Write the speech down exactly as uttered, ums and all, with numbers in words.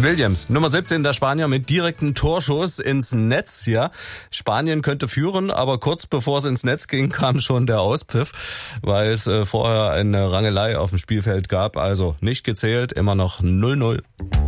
Williams, Nummer siebzehn, der Spanier mit direktem Torschuss ins Netz. Ja, Spanien könnte führen, aber kurz bevor es ins Netz ging, kam schon der Auspfiff, weil es äh, vorher eine Rangelei auf dem Spielfeld gab. Also nicht gezählt, immer noch null null.